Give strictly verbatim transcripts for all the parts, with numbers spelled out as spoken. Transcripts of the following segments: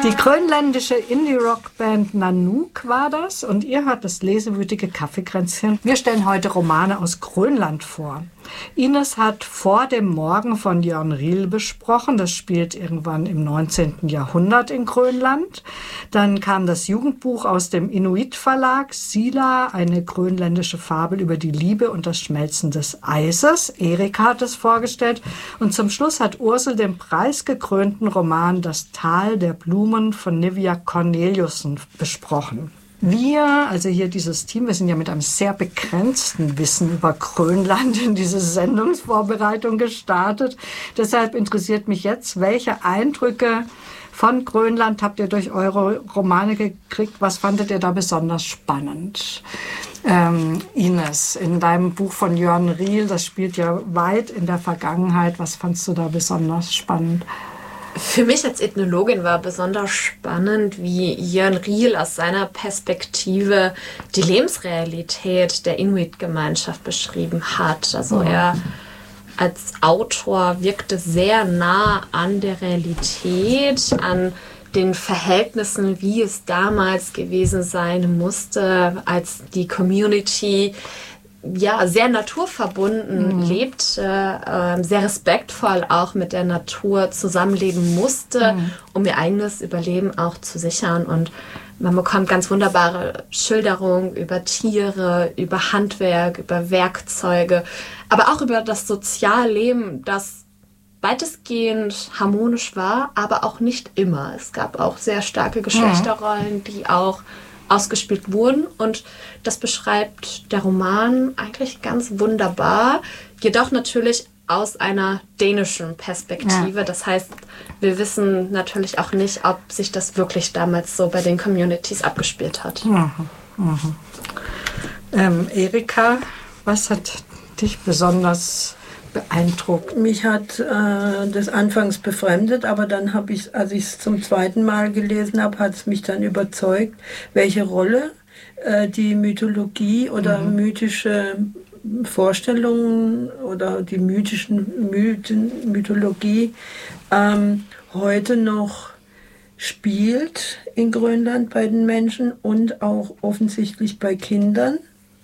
Die grönländische Indie-Rock-Band Nanook war das und ihr hört das lesewütige Kaffeekränzchen. Wir stellen heute Romane aus Grönland vor. Ines hat Vor dem Morgen von Jørn Riel besprochen. Das spielt irgendwann im neunzehnten Jahrhundert in Grönland. Dann kam das Jugendbuch aus dem Inuit-Verlag, Sila, eine grönländische Fabel über die Liebe und das Schmelzen des Eises. Erika hat es vorgestellt. Und zum Schluss hat Ursel den preisgekrönten Roman Das Tal der Blumen von Nivia Corneliussen besprochen. Wir, also hier dieses Team, wir sind ja mit einem sehr begrenzten Wissen über Grönland in diese Sendungsvorbereitung gestartet. Deshalb interessiert mich jetzt, welche Eindrücke von Grönland habt ihr durch eure Romane gekriegt? Was fandet ihr da besonders spannend? Ähm, Ines, in deinem Buch von Jørn Riel, das spielt ja weit in der Vergangenheit. Was fandst du da besonders spannend? Für mich als Ethnologin war besonders spannend, wie Jørn Riel aus seiner Perspektive die Lebensrealität der Inuit-Gemeinschaft beschrieben hat. Also er als Autor wirkte sehr nah an der Realität, an den Verhältnissen, wie es damals gewesen sein musste, als die Community ja, sehr naturverbunden mhm. lebt, äh, sehr respektvoll auch mit der Natur zusammenleben musste, mhm. um ihr eigenes Überleben auch zu sichern. Und man bekommt ganz wunderbare Schilderungen über Tiere, über Handwerk, über Werkzeuge, aber auch über das Sozialleben, das weitestgehend harmonisch war, aber auch nicht immer. Es gab auch sehr starke Geschlechterrollen, die auch ausgespielt wurden, und das beschreibt der Roman eigentlich ganz wunderbar, jedoch natürlich aus einer dänischen Perspektive. Ja. Das heißt, wir wissen natürlich auch nicht, ob sich das wirklich damals so bei den Communities abgespielt hat. Mhm. Mhm. Ähm, Erika, was hat dich besonders beeindruckt? Mich hat äh, das anfangs befremdet, aber dann habe ich, als ich es zum zweiten Mal gelesen habe, hat es mich dann überzeugt, welche Rolle äh, die Mythologie oder mhm. mythische Vorstellungen oder die mythischen Mythen, Mythologie ähm, heute noch spielt in Grönland bei den Menschen und auch offensichtlich bei Kindern.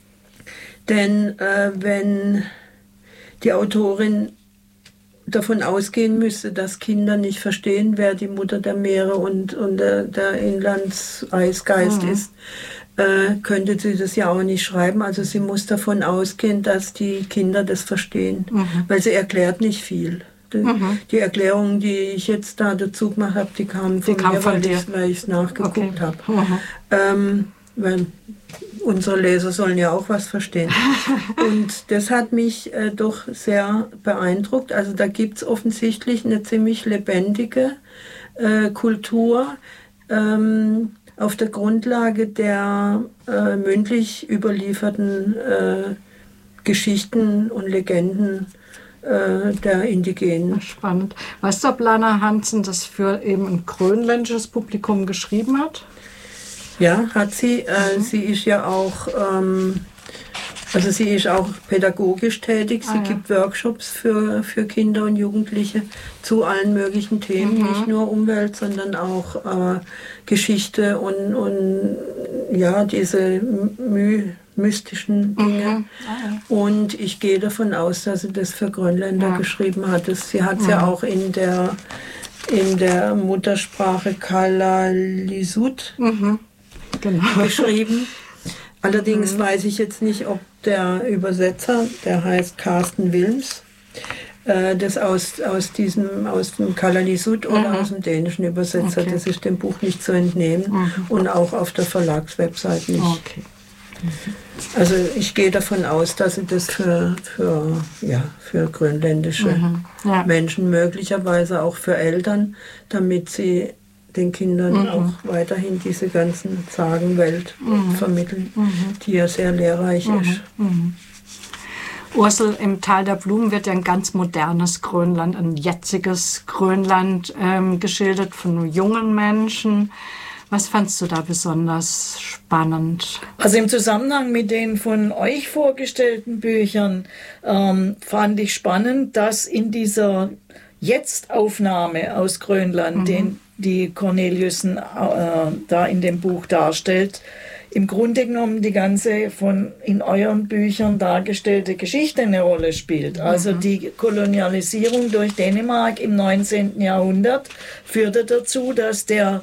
Denn äh, wenn die Autorin davon ausgehen müsste, dass Kinder nicht verstehen, wer die Mutter der Meere und, und der, der Inlandseisgeist mhm. ist, äh, könnte sie das ja auch nicht schreiben. Also sie muss davon ausgehen, dass die Kinder das verstehen, mhm. weil sie erklärt nicht viel. Die, mhm. die Erklärungen, die ich jetzt da dazu gemacht habe, die kamen von die kam mir, von weil ich es nachgeguckt okay. habe. Mhm. Ähm, weil unsere Leser sollen ja auch was verstehen. Und das hat mich äh, doch sehr beeindruckt. Also da gibt es offensichtlich eine ziemlich lebendige äh, Kultur ähm, auf der Grundlage der äh, mündlich überlieferten äh, Geschichten und Legenden äh, der Indigenen. Spannend. Weißt du, ob Lana Hansen das für eben ein grönländisches Publikum geschrieben hat? Ja, hat sie. Äh, mhm. Sie ist ja auch, ähm, also sie ist auch pädagogisch tätig. Sie ah, ja. gibt Workshops für, für Kinder und Jugendliche zu allen möglichen Themen, mhm. nicht nur Umwelt, sondern auch äh, Geschichte und, und ja, diese my mystischen Dinge. Mhm. Ah, ja. Und ich gehe davon aus, dass sie das für Grönländer ja. geschrieben hat. Das, sie hat es mhm. ja auch in der, in der Muttersprache Kalaallisut mhm. Genau. geschrieben. Allerdings mhm. weiß ich jetzt nicht, ob der Übersetzer, der heißt Carsten Wilms, äh, das aus, aus, diesem, aus dem Kalaallisut mhm. oder aus dem dänischen Übersetzer, okay. das ist dem Buch nicht zu entnehmen mhm. und auch auf der Verlagswebsite nicht. Okay. Mhm. Also ich gehe davon aus, dass sie das für, für, ja, für grönländische mhm. ja. Menschen, möglicherweise auch für Eltern, damit sie den Kindern mhm. auch weiterhin diese ganzen Sagenwelt mhm. vermitteln, mhm. die ja sehr lehrreich mhm. ist. Mhm. Ursel, im Tal der Blumen wird ja ein ganz modernes Grönland, ein jetziges Grönland ähm, geschildert von jungen Menschen. Was fandst du da besonders spannend? Also im Zusammenhang mit den von euch vorgestellten Büchern ähm, fand ich spannend, dass in dieser Jetzt-Aufnahme aus Grönland, mhm. den die Corneliussen äh, da in dem Buch darstellt, im Grunde genommen die ganze von in euren Büchern dargestellte Geschichte eine Rolle spielt. Also die Kolonialisierung durch Dänemark im neunzehnten Jahrhundert führte dazu, dass der,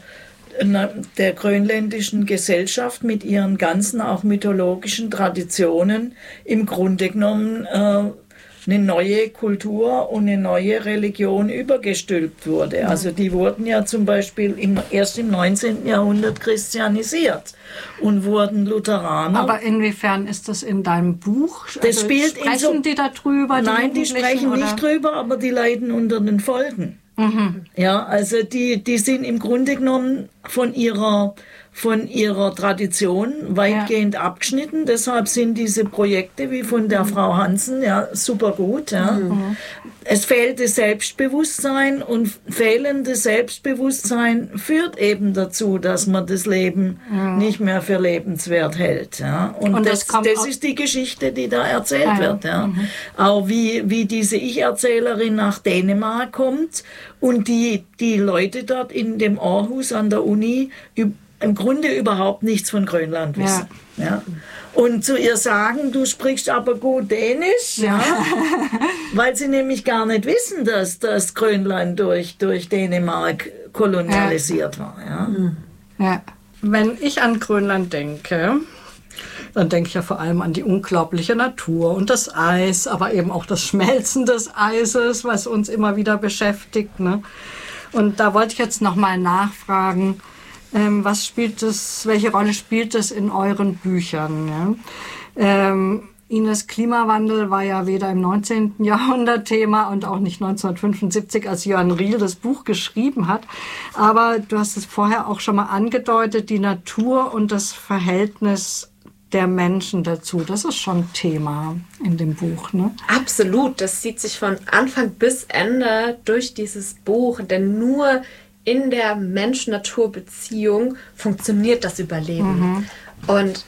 der grönländischen Gesellschaft mit ihren ganzen auch mythologischen Traditionen im Grunde genommen äh, eine neue Kultur und eine neue Religion übergestülpt wurde. Ja. Also die wurden ja zum Beispiel im, erst im neunzehnten Jahrhundert christianisiert und wurden Lutheraner. Aber inwiefern ist das in deinem Buch? Das also spielt sprechen in so, die da drüber? Die nein, die sprechen oder? nicht drüber, aber die leiden unter den Folgen. Mhm. Ja, also die, die sind im Grunde genommen von ihrer von ihrer Tradition weitgehend ja. abgeschnitten. Deshalb sind diese Projekte wie von der mhm. Frau Hansen ja super gut. Ja. Mhm. Es fehlt das Selbstbewusstsein und fehlendes Selbstbewusstsein führt eben dazu, dass man das Leben mhm. nicht mehr für lebenswert hält. Ja. Und, und das, das, das ist die Geschichte, die da erzählt ah, wird. Ja. Mhm. Auch wie, wie diese Ich-Erzählerin nach Dänemark kommt und die, die Leute dort in dem Aarhus an der Uni im Grunde überhaupt nichts von Grönland wissen. Ja. Ja. Und zu ihr sagen, du sprichst aber gut Dänisch, ja. Weil sie nämlich gar nicht wissen, dass das Grönland durch, durch Dänemark kolonialisiert ja. war. Ja. Ja. Wenn ich an Grönland denke, dann denke ich ja vor allem an die unglaubliche Natur und das Eis, aber eben auch das Schmelzen des Eises, was uns immer wieder beschäftigt. Ne? Und da wollte ich jetzt nochmal nachfragen, Ähm, was spielt das, welche Rolle spielt das in euren Büchern? Ja? Ähm, Ines, Klimawandel war ja weder im neunzehnten Jahrhundert Thema und auch nicht neunzehnhundertfünfundsiebzig, als Jörn Riel das Buch geschrieben hat. Aber du hast es vorher auch schon mal angedeutet, die Natur und das Verhältnis der Menschen dazu. Das ist schon Thema in dem Buch, ne? Absolut. Das zieht sich von Anfang bis Ende durch dieses Buch, denn nur in der Mensch-Natur-Beziehung funktioniert das Überleben. Mhm. Und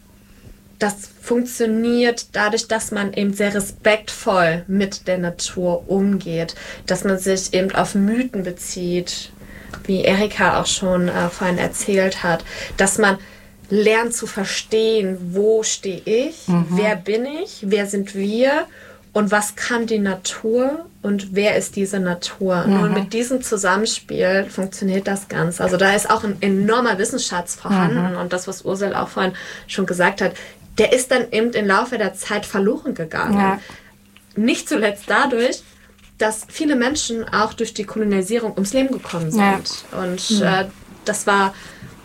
das funktioniert dadurch, dass man eben sehr respektvoll mit der Natur umgeht, dass man sich eben auf Mythen bezieht, wie Erika auch schon äh, vorhin erzählt hat, dass man lernt zu verstehen, wo stehe ich, mhm. wer bin ich, wer sind wir und was kann die Natur und wer ist diese Natur? Mhm. Und mit diesem Zusammenspiel funktioniert das Ganze. Also da ist auch ein enormer Wissensschatz vorhanden. Mhm. Und das, was Ursel auch vorhin schon gesagt hat, der ist dann eben im Laufe der Zeit verloren gegangen. Ja. Nicht zuletzt dadurch, dass viele Menschen auch durch die Kolonialisierung ums Leben gekommen sind. Ja. Und mhm. äh, das war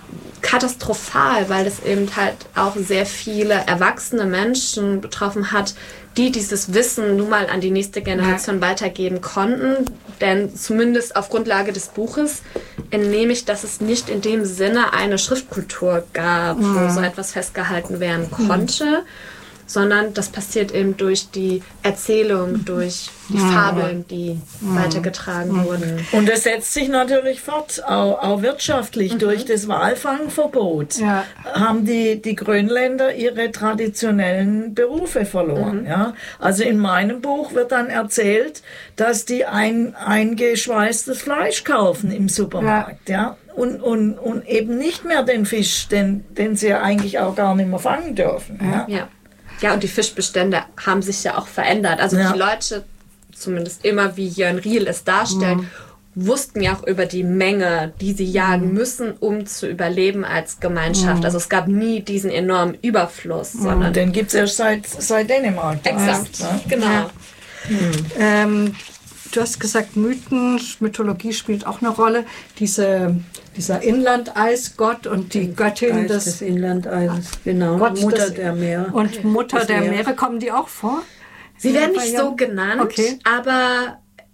katastrophal, weil es eben halt auch sehr viele erwachsene Menschen betroffen hat, die dieses Wissen nun mal an die nächste Generation ja. weitergeben konnten. Denn zumindest auf Grundlage des Buches entnehme ich, dass es nicht in dem Sinne eine Schriftkultur gab, ja. wo so etwas festgehalten werden konnte, ja. sondern das passiert eben durch die Erzählung, durch die ja. Fabeln, die ja. weitergetragen ja. wurden. Und das setzt sich natürlich fort, auch, auch wirtschaftlich. Mhm. Durch das Walfangverbot ja. haben die, die Grönländer ihre traditionellen Berufe verloren. Mhm. Ja? Also in meinem Buch wird dann erzählt, dass die ein eingeschweißtes Fleisch kaufen im Supermarkt. Ja. Ja? Und, und, und eben nicht mehr den Fisch, den, den sie ja eigentlich auch gar nicht mehr fangen dürfen. Ja. ja. Ja, und die Fischbestände haben sich ja auch verändert. Also ja. die Leute, zumindest immer wie Jörn Riel es darstellt, mhm. wussten ja auch über die Menge, die sie jagen mhm. müssen, um zu überleben als Gemeinschaft. Mhm. Also es gab nie diesen enormen Überfluss. Mhm. Sondern den gibt es erst seit, seit Dänemark. Exakt, ja. genau. Ja. Mhm. Ähm, du hast gesagt, Mythen, Mythologie spielt auch eine Rolle. Diese, dieser Inlandeisgott und die Göttin des, des Inlandeises, genau. Gott Mutter des, der Meere. Und Mutter der Meere. Meere, kommen die auch vor? Sie werden nicht so genannt, okay. aber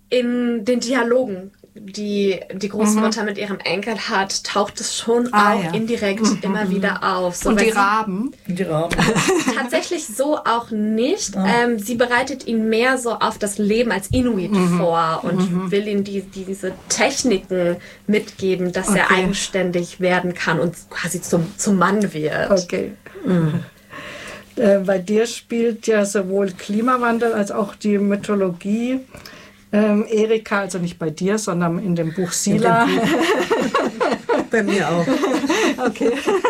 in den Dialogen, die die Großmutter mhm. mit ihrem Enkel hat, taucht es schon ah, auch ja. indirekt mhm. immer wieder auf. So, und die Raben? Die Raben. Tatsächlich so auch nicht. Ah. Ähm, sie bereitet ihn mehr so auf das Leben als Inuit mhm. vor und mhm. will ihm die, diese Techniken mitgeben, dass okay. er eigenständig werden kann und quasi zum, zum Mann wird. Okay. Mhm. Äh, bei dir spielt ja sowohl Klimawandel als auch die Mythologie ähm, Erika, also nicht bei dir, sondern in dem Buch Sila. Bei mir auch. Okay.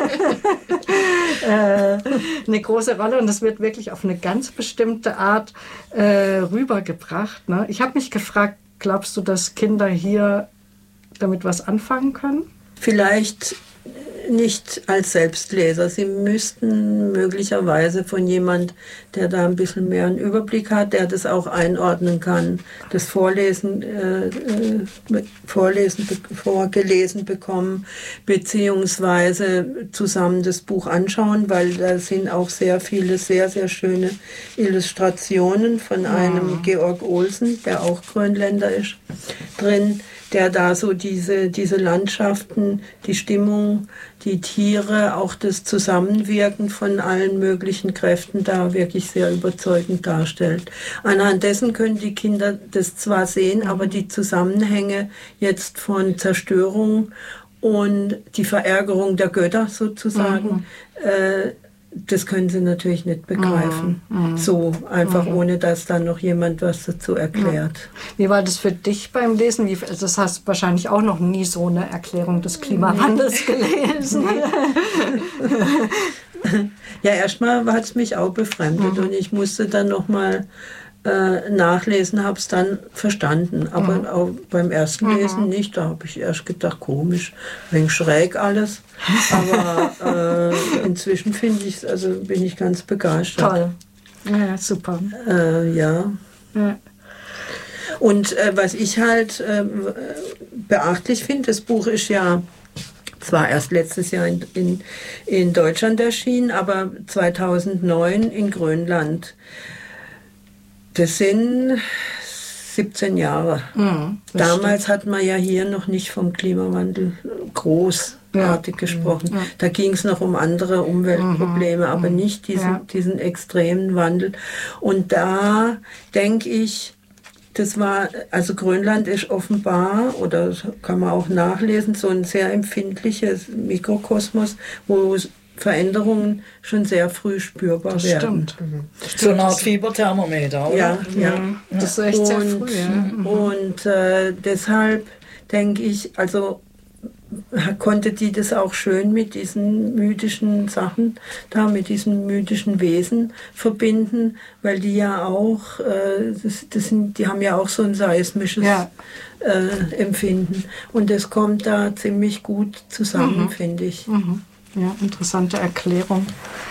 äh, eine große Rolle und das wird wirklich auf eine ganz bestimmte Art äh, rübergebracht. Ne? Ich habe mich gefragt, glaubst du, dass Kinder hier damit was anfangen können? Vielleicht nicht als Selbstleser. Sie müssten möglicherweise von jemand, der da ein bisschen mehr einen Überblick hat, der das auch einordnen kann, das Vorlesen, äh, Vorlesen, vorgelesen bekommen, beziehungsweise zusammen das Buch anschauen, weil da sind auch sehr viele sehr, sehr schöne Illustrationen von einem Georg Olsen, der auch Grönländer ist, drin, der da so diese, diese Landschaften, die Stimmung, die Tiere, auch das Zusammenwirken von allen möglichen Kräften da wirklich sehr überzeugend darstellt. Anhand dessen können die Kinder das zwar sehen, aber die Zusammenhänge jetzt von Zerstörung und die Verärgerung der Götter sozusagen, mhm. äh, das können sie natürlich nicht begreifen. Mm, mm, so einfach, mm. ohne dass dann noch jemand was dazu erklärt. Wie war das für dich beim Lesen? Wie, das hast du wahrscheinlich auch noch nie so eine Erklärung des Klimawandels gelesen. Ja, erstmal hat es mich auch befremdet mm. und ich musste dann nochmal äh, nachlesen, habe es dann verstanden. Aber mm. auch beim ersten Lesen mm. nicht. Da habe ich erst gedacht, komisch, ein wenig schräg alles. Aber äh, inzwischen finde ich es, also bin ich ganz begeistert. Toll. Ja, super. Äh, ja. ja. Und äh, was ich halt äh, beachtlich finde, das Buch ist ja zwar erst letztes Jahr in, in, in Deutschland erschienen, aber zweitausendneun in Grönland. Das sind siebzehn Jahre. Mhm, Damals stimmt. hat man ja hier noch nicht vom Klimawandel großartig ja. gesprochen. Ja. Da ging es noch um andere Umweltprobleme, mhm. aber nicht diesen, ja. diesen extremen Wandel. Und da denke ich, das war, also Grönland ist offenbar, oder kann man auch nachlesen, so ein sehr empfindliches Mikrokosmos, wo Veränderungen schon sehr früh spürbar werden. Stimmt. Mhm. So eine Art Fieberthermometer, oder? Ja, ja. ja. Das ist echt und, sehr früh. Ja. Mhm. Und äh, deshalb denke ich, also konnte die das auch schön mit diesen mythischen Sachen, da mit diesen mythischen Wesen verbinden, weil die ja auch, äh, das, das sind, die haben ja auch so ein seismisches ja. äh, Empfinden. Und das kommt da ziemlich gut zusammen, mhm. finde ich. Mhm. Ja, interessante Erklärung.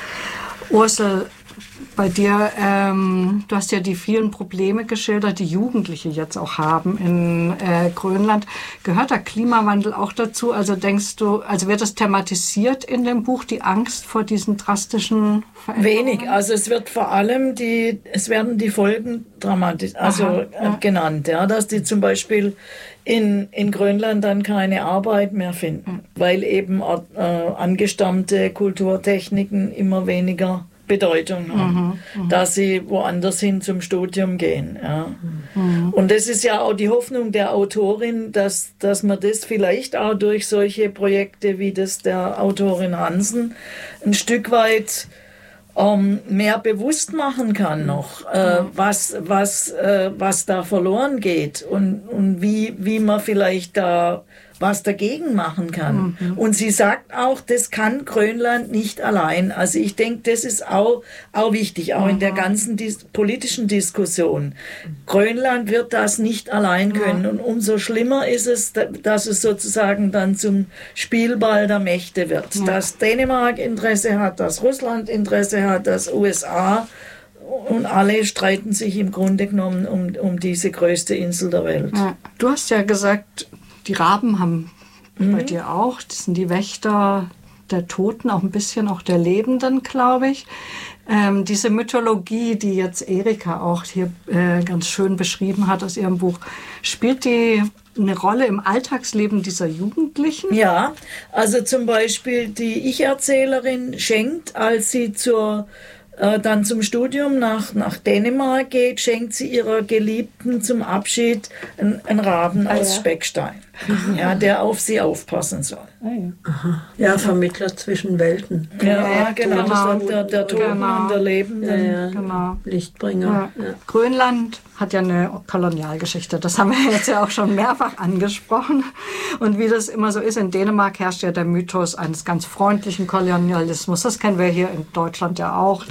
Ursel, bei dir, ähm, du hast ja die vielen Probleme geschildert, die Jugendliche jetzt auch haben in äh, Grönland. Gehört der Klimawandel auch dazu? Also denkst du, also wird das thematisiert in dem Buch, die Angst vor diesen drastischen Veränderungen? Wenig. Also es wird vor allem die, es werden die Folgen dramatisch, also Aha, ja. genannt, ja, dass die zum Beispiel in, in Grönland dann keine Arbeit mehr finden, mhm. weil eben äh, angestammte Kulturtechniken immer weniger Bedeutung haben, mhm, dass sie woanders hin zum Studium gehen. Ja. Mhm. Und das ist ja auch die Hoffnung der Autorin, dass, dass man das vielleicht auch durch solche Projekte wie das der Autorin Hansen ein Stück weit ähm, mehr bewusst machen kann noch, äh, mhm. was, was, äh, was da verloren geht und, und wie, wie man vielleicht da was dagegen machen kann. Mhm. Und sie sagt auch, das kann Grönland nicht allein. Also ich denke, das ist auch, auch wichtig, auch mhm. in der ganzen dis- politischen Diskussion. Grönland wird das nicht allein können. Mhm. Und umso schlimmer ist es, dass es sozusagen dann zum Spielball der Mächte wird. Mhm. Dass Dänemark Interesse hat, dass Russland Interesse hat, dass U S A und alle streiten sich im Grunde genommen um, um diese größte Insel der Welt. Ja. Du hast ja gesagt, die Raben haben mhm. bei dir auch, das sind die Wächter der Toten, auch ein bisschen auch der Lebenden, glaube ich. Ähm, diese Mythologie, die jetzt Erika auch hier äh, ganz schön beschrieben hat aus ihrem Buch, spielt die eine Rolle im Alltagsleben dieser Jugendlichen? Ja, also zum Beispiel die Ich-Erzählerin schenkt, als sie zur äh, dann zum Studium nach, nach Dänemark geht, schenkt sie ihrer Geliebten zum Abschied einen, einen Raben Ah, aus ja. Speckstein, ja, der auf sie aufpassen soll. Ah, ja. Aha. Ja, Vermittler zwischen Welten. Ja, Ja, genau, genau. das war der, der Toten Genau. und der Lebenden. Ja, ja. Genau. Lichtbringer. Ja. Ja. Grönland hat ja eine Kolonialgeschichte. Das haben wir jetzt ja auch schon mehrfach angesprochen. Und wie das immer so ist, in Dänemark herrscht ja der Mythos eines ganz freundlichen Kolonialismus. Das kennen wir hier in Deutschland ja auch.